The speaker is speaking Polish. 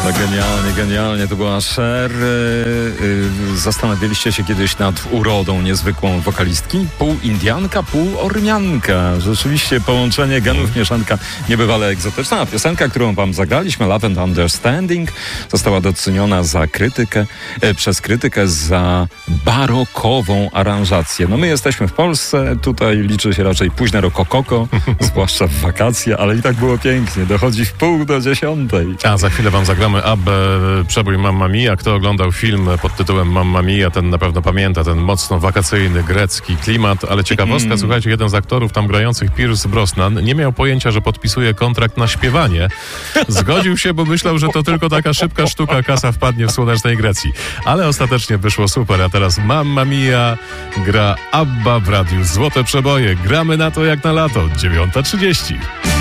No genialnie, genialnie. To była Cher. Zastanawialiście się kiedyś nad urodą niezwykłą wokalistki? Pół Indianka, pół Ormianka. Rzeczywiście połączenie genów, mieszanka niebywale egzotyczna. A piosenka, którą wam zagraliśmy, Love and Understanding, została doceniona przez krytykę za barokową aranżację. No my jesteśmy w Polsce, tutaj liczy się raczej późne rokokoko, zwłaszcza w wakacje, ale i tak było pięknie. Dochodzi w 9:30. A za chwilę wam zagramy Abbę, przebój Mamma Mia. Kto oglądał film pod tytułem Mamma Mia, ten na pewno pamięta ten mocno wakacyjny, grecki klimat, ale ciekawostka, słuchajcie, jeden z aktorów tam grających, Pierce Brosnan, nie miał pojęcia, że podpisuje kontrakt na śpiewanie. Zgodził się, bo myślał, że to tylko taka szybka sztuka, kasa wpadnie w słonecznej Grecji. Ale ostatecznie wyszło super, a teraz Mamma Mia gra Abba w radiu Złote Przeboje. Gramy na to jak na lato, 9:30.